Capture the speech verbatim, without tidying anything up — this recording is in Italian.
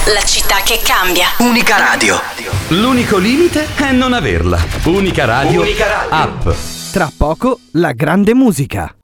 La città che cambia. Unica Radio. L'unico limite è non averla. Unica Radio, Unica Radio. app. Tra poco la grande musica.